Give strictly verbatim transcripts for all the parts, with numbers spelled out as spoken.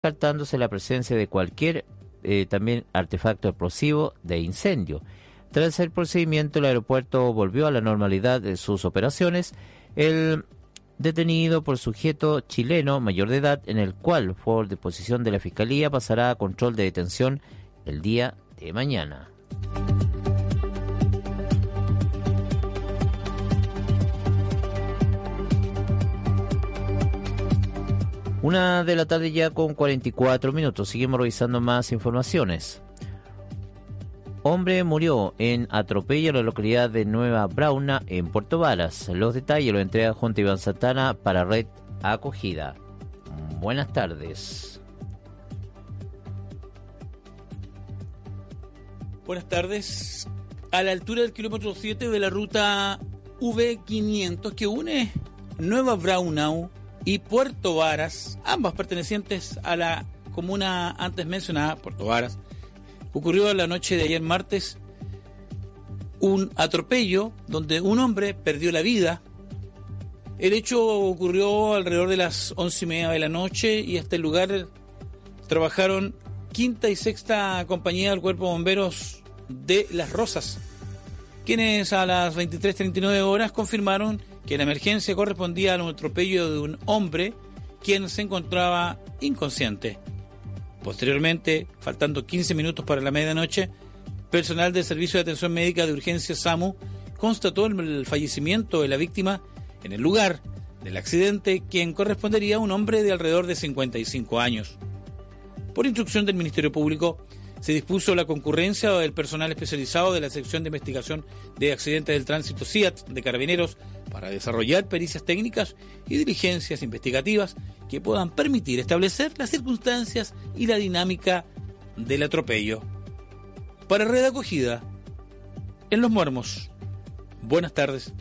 descartándose la presencia de cualquier eh, también artefacto explosivo de incendio. Tras el procedimiento, el aeropuerto volvió a la normalidad de sus operaciones. El detenido por sujeto chileno mayor de edad, en el cual por disposición de la Fiscalía pasará a control de detención el día de mañana. Una de la tarde ya con cuarenta y cuatro minutos. Seguimos revisando más informaciones. Hombre murió en atropello en la localidad de Nueva Brauna, en Puerto Varas. Los detalles los entrega junto a Iván Santana para Red Acogida. Buenas tardes. Buenas tardes. A la altura del kilómetro siete de la ruta V quinientos que une Nueva Braunau y Puerto Varas, ambas pertenecientes a la comuna antes mencionada, Puerto Varas, ocurrió la noche de ayer martes un atropello donde un hombre perdió la vida. El hecho ocurrió alrededor de las once y media de la noche y hasta el lugar trabajaron quinta y sexta compañía del Cuerpo de Bomberos de Las Rosas, quienes a las veintitrés treinta y nueve horas confirmaron que la emergencia correspondía al atropello de un hombre quien se encontraba inconsciente. Posteriormente, faltando quince minutos para la medianoche, personal del Servicio de Atención Médica de Urgencia SAMU constató el fallecimiento de la víctima en el lugar del accidente, quien correspondería a un hombre de alrededor de cincuenta y cinco años. Por instrucción del Ministerio Público, se dispuso la concurrencia del personal especializado de la Sección de Investigación de Accidentes del Tránsito C I A T de Carabineros para desarrollar pericias técnicas y diligencias investigativas que puedan permitir establecer las circunstancias y la dinámica del atropello. Para Red Acogida, en Los Muermos. Buenas tardes.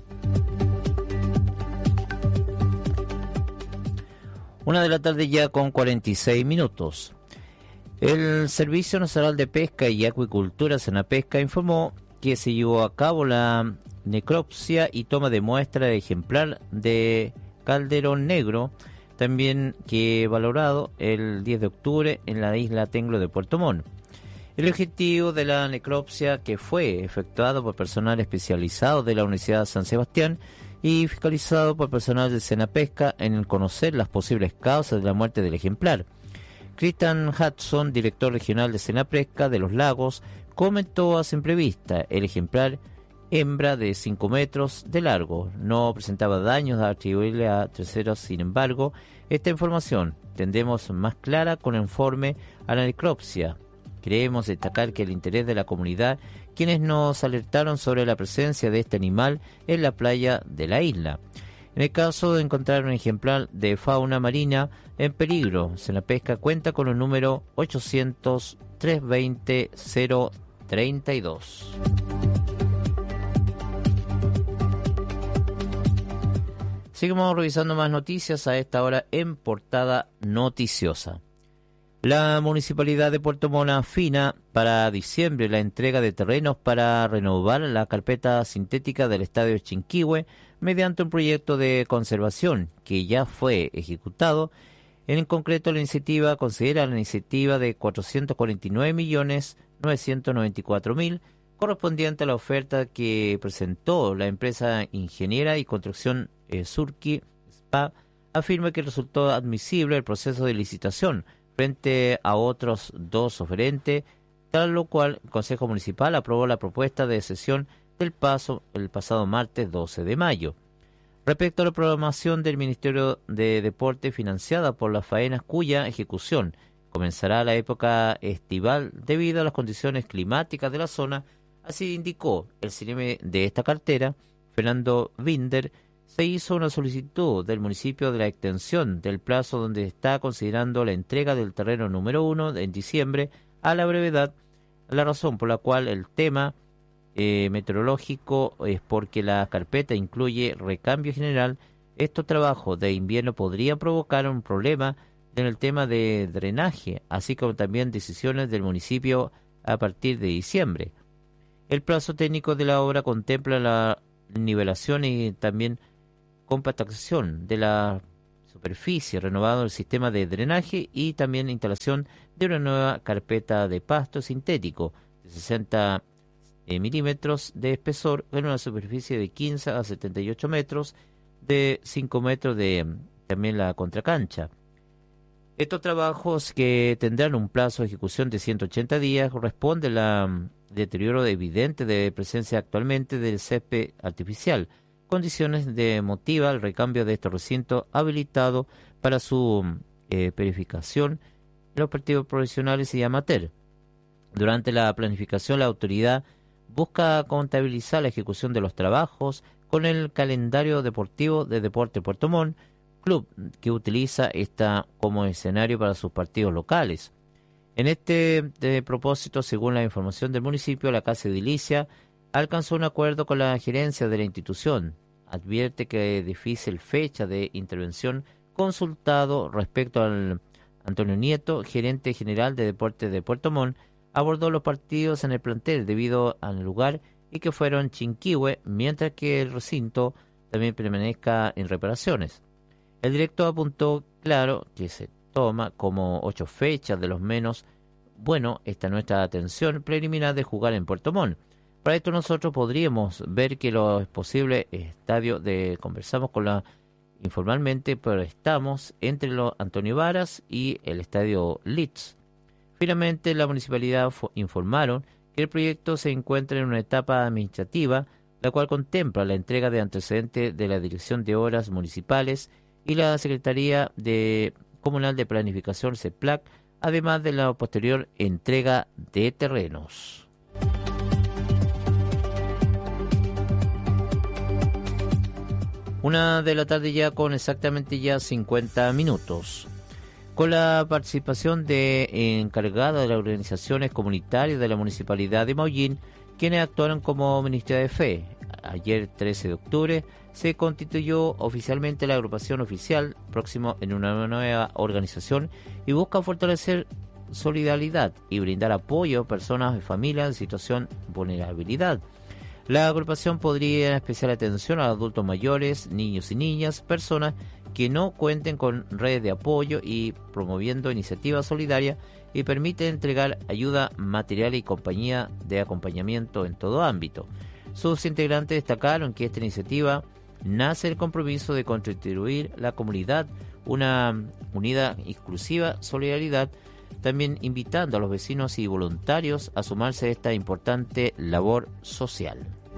Una de la tarde ya con cuarenta y seis minutos. El Servicio Nacional de Pesca y Acuicultura, Senapesca, informó que se llevó a cabo la necropsia y toma de muestra de ejemplar de calderón negro, también que valorado el diez de octubre en la isla Tenglo de Puerto Montt. El objetivo de la necropsia, que fue efectuado por personal especializado de la Universidad de San Sebastián y fiscalizado por personal de Senapesca, en el conocer las posibles causas de la muerte del ejemplar. Christian Hudson, director regional de Senapesca de los Lagos, comentó a simple vista: el ejemplar, hembra de cinco metros de largo, no presentaba daños atribuibles a terceros. Sin embargo, esta información tendremos más clara con el informe a la necropsia. Queremos destacar que el interés de la comunidad, quienes nos alertaron sobre la presencia de este animal en la playa de la isla. En el caso de encontrar un ejemplar de fauna marina en peligro, Senapesca cuenta con el número ochocientos, trescientos veinte, cero treinta y dos. Seguimos revisando más noticias a esta hora en Portada Noticiosa. La Municipalidad de Puerto Montt afina para diciembre la entrega de terrenos para renovar la carpeta sintética del Estadio Chinquihue mediante un proyecto de conservación que ya fue ejecutado. En concreto, la iniciativa considera la iniciativa de cuatrocientos cuarenta y nueve millones novecientos noventa y cuatro mil correspondiente a la oferta que presentó la empresa ingeniera y construcción eh, Surki S P A. Afirma que resultó admisible el proceso de licitación frente a otros dos oferentes, tal lo cual el Consejo Municipal aprobó la propuesta de cesión del paso el pasado martes doce de mayo. Respecto a la programación del Ministerio de Deporte financiada por las faenas cuya ejecución comenzará la época estival debido a las condiciones climáticas de la zona, así indicó el C N M de esta cartera, Fernando Binder. Se hizo una solicitud del municipio de la extensión del plazo donde está considerando la entrega del terreno número uno en diciembre a la brevedad, la razón por la cual el tema eh, meteorológico es porque la carpeta incluye recambio general. Estos trabajos de invierno podrían provocar un problema en el tema de drenaje, así como también decisiones del municipio a partir de diciembre. El plazo técnico de la obra contempla la nivelación y también compactación de la superficie, renovado el sistema de drenaje y también la instalación de una nueva carpeta de pasto sintético de sesenta eh, milímetros de espesor en una superficie de quince a setenta y ocho metros, de cinco metros de también la contracancha. Estos trabajos, que tendrán un plazo de ejecución de ciento ochenta días, corresponden al deterioro evidente de presencia actualmente del césped artificial, condiciones de motiva el recambio de estos recintos habilitados para su eh, verificación en los partidos profesionales y amateur. Durante la planificación, la autoridad busca contabilizar la ejecución de los trabajos con el calendario deportivo de Deporte Puerto Montt, club que utiliza esta como escenario para sus partidos locales. En este de propósito, según la información del municipio, la Casa Edilicia alcanzó un acuerdo con la gerencia de la institución. Advierte que difícil fecha de intervención consultado respecto al Antonio Nieto, gerente general de Deportes de Puerto Montt, abordó los partidos en el plantel debido al lugar y que fueron Chinquihue, mientras que el recinto también permanezca en reparaciones. El director apuntó, claro, que se toma como ocho fechas de los menos. Bueno, esta es nuestra atención preliminar de jugar en Puerto Montt. Para esto nosotros podríamos ver que los posibles estadios de conversamos con la informalmente, pero estamos entre los Antonio Varas y el estadio Leeds. Finalmente, la municipalidad informaron que el proyecto se encuentra en una etapa administrativa, la cual contempla la entrega de antecedentes de la Dirección de Obras Municipales y la Secretaría de Comunal de Planificación CEPLAC, además de la posterior entrega de terrenos. Una de la tarde ya con exactamente ya cincuenta minutos. Con la participación de encargada de las organizaciones comunitarias de la Municipalidad de Maullín, quienes actuaron como Ministerio de Fe. Ayer, trece de octubre, se constituyó oficialmente la agrupación oficial, próximo en una nueva organización, y busca fortalecer solidaridad y brindar apoyo a personas y familias en situación de vulnerabilidad. La agrupación podría especial atención a adultos mayores, niños y niñas, personas que no cuenten con redes de apoyo y promoviendo iniciativas solidarias y permite entregar ayuda material y compañía de acompañamiento en todo ámbito. Sus integrantes destacaron que esta iniciativa nace el compromiso de contribuir la comunidad, una unidad exclusiva solidaridad, también invitando a los vecinos y voluntarios a sumarse a esta importante labor social.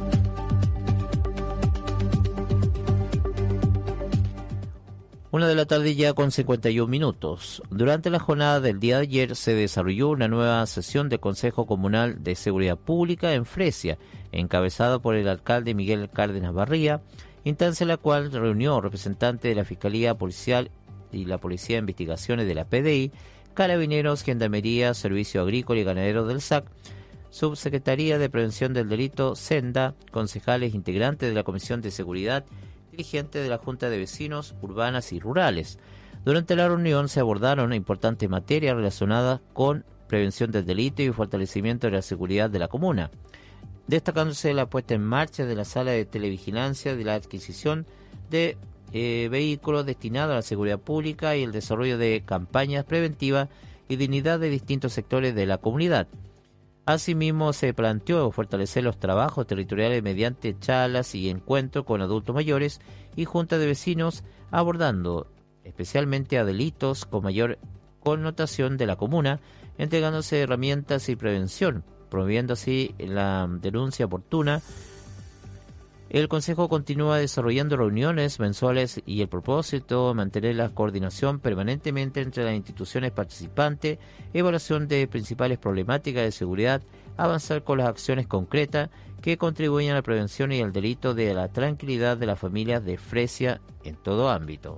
Una de la tarde ya con cincuenta y un minutos. Durante la jornada del día de ayer se desarrolló una nueva sesión del Consejo Comunal de Seguridad Pública en Fresia, encabezado por el alcalde Miguel Cárdenas Barría, instancia en la cual reunió representantes de la Fiscalía Policial y la Policía de Investigaciones de la P D I, Carabineros, Gendarmería, Servicio Agrícola y Ganadero del S A C, Subsecretaría de Prevención del Delito, Senda, concejales integrantes de la Comisión de Seguridad, dirigentes de la Junta de Vecinos Urbanas y Rurales. Durante la reunión se abordaron importantes materias relacionadas con prevención del delito y fortalecimiento de la seguridad de la comuna, destacándose la puesta en marcha de la sala de televigilancia, de la adquisición de eh, vehículos destinados a la seguridad pública y el desarrollo de campañas preventivas y dignidad de distintos sectores de la comunidad. Asimismo, se planteó fortalecer los trabajos territoriales mediante charlas y encuentros con adultos mayores y juntas de vecinos, abordando especialmente a delitos con mayor connotación de la comuna, entregándose herramientas y prevención, promoviendo así la denuncia oportuna. El Consejo continúa desarrollando reuniones mensuales y el propósito de mantener la coordinación permanentemente entre las instituciones participantes, evaluación de principales problemáticas de seguridad, avanzar con las acciones concretas que contribuyen a la prevención y al delito de la tranquilidad de las familias de Fresia en todo ámbito.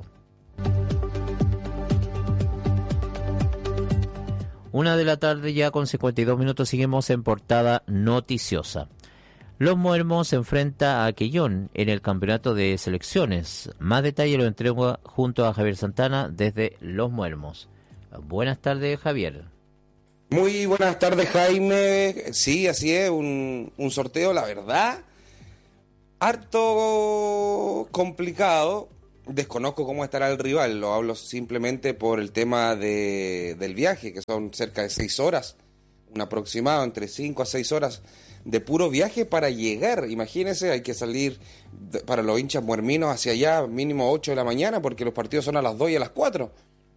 Una de la tarde ya con cincuenta y dos minutos, seguimos en portada noticiosa. Los Muermos se enfrenta a Aquellón en el campeonato de selecciones. Más detalle lo entrego junto a Javier Santana desde Los Muermos. Buenas tardes, Javier. Muy buenas tardes, Jaime. Sí, así es, un, un sorteo, la verdad, harto complicado, desconozco cómo estará el rival, lo hablo simplemente por el tema de, del viaje, que son cerca de seis horas, un aproximado entre cinco a seis horas de puro viaje para llegar. Imagínense, hay que salir de, para los hinchas muerminos hacia allá mínimo ocho de la mañana, porque los partidos son a las dos y a las cuatro.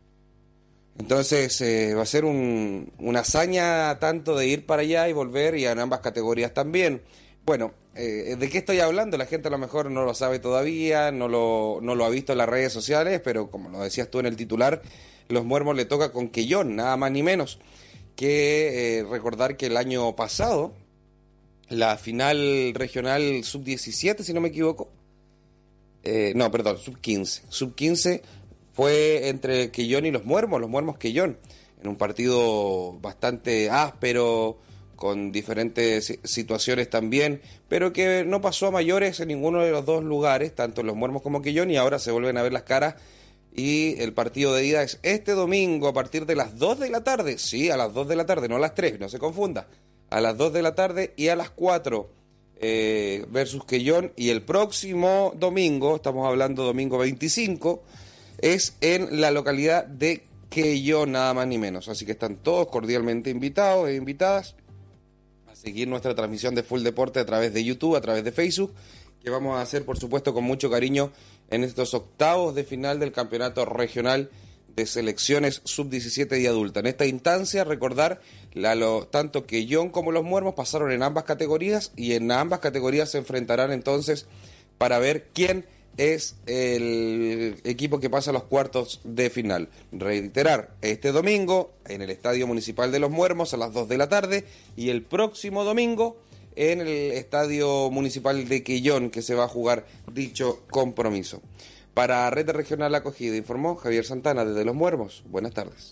Entonces eh, va a ser un, una hazaña tanto de ir para allá y volver, y en ambas categorías también. Bueno, eh, ¿de qué estoy hablando? La gente a lo mejor no lo sabe todavía, no lo, no lo ha visto en las redes sociales, pero como lo decías tú en el titular, los Muermos le toca con Quellón, nada más ni menos que eh, recordar que el año pasado, la final regional sub diecisiete, si no me equivoco, eh, no, perdón, sub quince, sub quince fue entre Quellón y los Muermos, los Muermos Quellón, en un partido bastante áspero, con diferentes situaciones también, pero que no pasó a mayores en ninguno de los dos lugares, tanto en los Muermos como Quellón, y ahora se vuelven a ver las caras, y el partido de ida es este domingo a partir de las dos de la tarde, sí, a las dos de la tarde, no a las tres, no se confunda, a las dos de la tarde y a las cuatro, eh, versus Quellón, y el próximo domingo, estamos hablando domingo veinticinco, es en la localidad de Quellón, nada más ni menos, así que están todos cordialmente invitados e invitadas seguir nuestra transmisión de Full Deporte a través de YouTube, a través de Facebook, que vamos a hacer, por supuesto, con mucho cariño en estos octavos de final del Campeonato Regional de Selecciones sub diecisiete y adulta. En esta instancia, recordar, la, lo, tanto Quellón como los Muermos pasaron en ambas categorías, y en ambas categorías se enfrentarán entonces para ver quién es el equipo que pasa a los cuartos de final. Reiterar, este domingo en el Estadio Municipal de los Muermos a las dos de la tarde, y el próximo domingo en el Estadio Municipal de Quellón, que se va a jugar dicho compromiso. Para Red Regional Acogida, informó Javier Santana desde Los Muermos. Buenas tardes.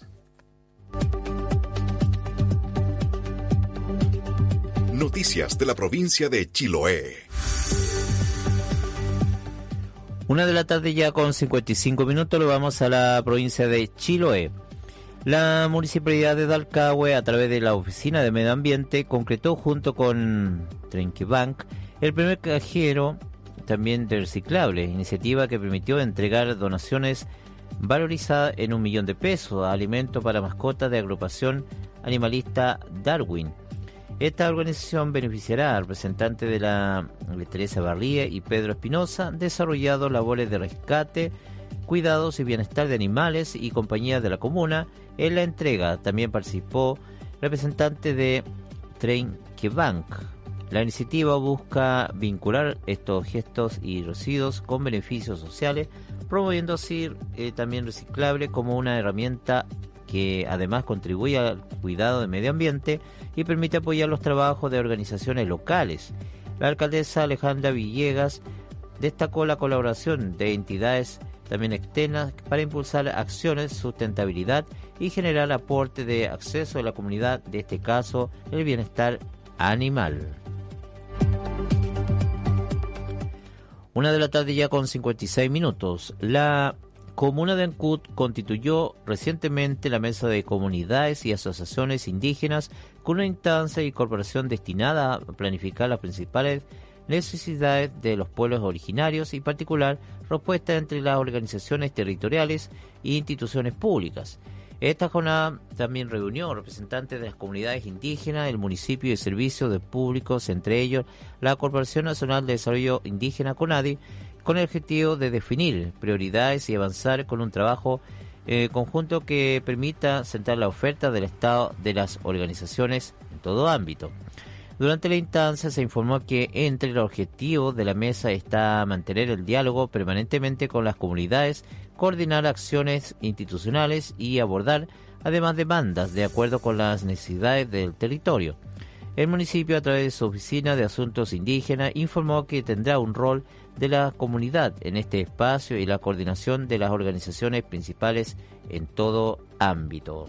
Noticias de la provincia de Chiloé. Una de la tarde ya con cincuenta y cinco minutos, lo vamos a la provincia de Chiloé. La Municipalidad de Dalcahue, a través de la Oficina de Medio Ambiente, concretó junto con Trenquibank el primer cajero también de reciclable, iniciativa que permitió entregar donaciones valorizadas en un millón de pesos a alimentos para mascotas de agrupación animalista Darwin. Esta organización beneficiará a representantes de la de Teresa Barría y Pedro Espinosa, desarrollado labores de rescate, cuidados y bienestar de animales y compañías de la comuna. En la entrega también participó representante de Trenquibank. La iniciativa busca vincular estos gestos y residuos con beneficios sociales, promoviendo así eh, también reciclable como una herramienta que además contribuye al cuidado del medio ambiente y permite apoyar los trabajos de organizaciones locales. La alcaldesa Alejandra Villegas destacó la colaboración de entidades también externas para impulsar acciones de sustentabilidad y generar aporte de acceso de la comunidad, de este caso el bienestar animal. Una de la tarde ya con cincuenta y seis minutos. La Comuna de Ancud constituyó recientemente la Mesa de Comunidades y Asociaciones Indígenas con una instancia y corporación destinada a planificar las principales necesidades de los pueblos originarios y particular respuesta entre las organizaciones territoriales e instituciones públicas. Esta jornada también reunió representantes de las comunidades indígenas, el municipio y servicios de públicos, entre ellos la Corporación Nacional de Desarrollo Indígena CONADI, con el objetivo de definir prioridades y avanzar con un trabajo eh, conjunto que permita centrar la oferta del Estado de las organizaciones en todo ámbito. Durante la instancia se informó que entre los objetivos de la mesa está mantener el diálogo permanentemente con las comunidades, coordinar acciones institucionales y abordar además demandas de acuerdo con las necesidades del territorio. El municipio, a través de su Oficina de Asuntos Indígenas, informó que tendrá un rol de la comunidad en este espacio y la coordinación de las organizaciones principales en todo ámbito.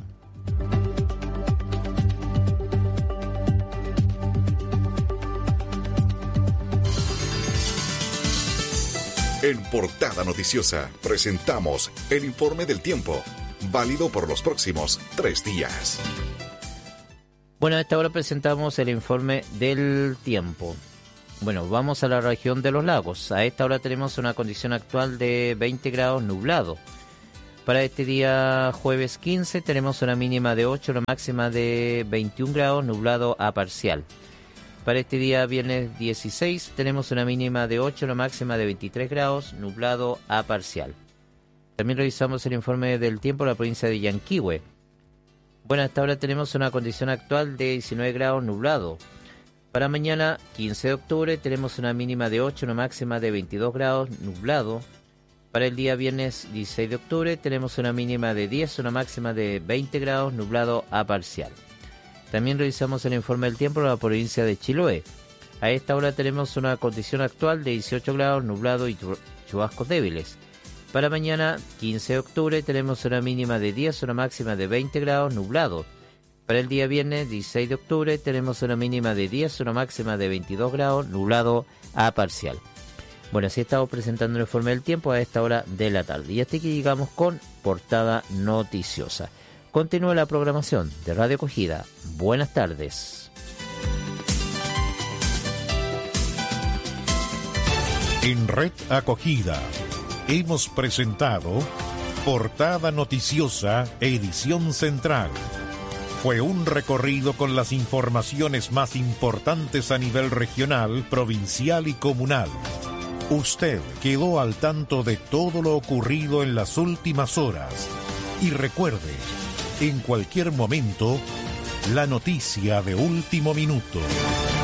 En Portada Noticiosa presentamos el informe del tiempo, válido por los próximos tres días. Bueno, a esta hora presentamos el informe del tiempo. Bueno, vamos a la región de los lagos. A esta hora tenemos una condición actual de veinte grados nublado. Para este día jueves quince tenemos una mínima de ocho, una máxima de veintiún grados, nublado a parcial. Para este día viernes dieciséis tenemos una mínima de ocho, una máxima de veintitrés grados, nublado a parcial. También revisamos el informe del tiempo de la provincia de Yanquihue. Bueno, hasta ahora tenemos una condición actual de diecinueve grados nublado. Para mañana quince de octubre tenemos una mínima de ocho, una máxima de veintidós grados, nublado. Para el día viernes dieciséis de octubre tenemos una mínima de diez, una máxima de veinte grados, nublado a parcial. También revisamos el informe del tiempo de la provincia de Chiloé. A esta hora tenemos una condición actual de dieciocho grados, nublado y chubascos débiles. Para mañana quince de octubre tenemos una mínima de diez, una máxima de veinte grados, nublado. Para el día viernes dieciséis de octubre tenemos una mínima de diez, una máxima de veintidós grados, nublado a parcial. Bueno, así estamos presentando el informe del tiempo a esta hora de la tarde. Y hasta aquí llegamos con Portada Noticiosa. Continúa la programación de Radio Acogida. Buenas tardes. En Red Acogida hemos presentado Portada Noticiosa, edición central. Fue un recorrido con las informaciones más importantes a nivel regional, provincial y comunal. Usted quedó al tanto de todo lo ocurrido en las últimas horas. Y recuerde, en cualquier momento, la noticia de último minuto.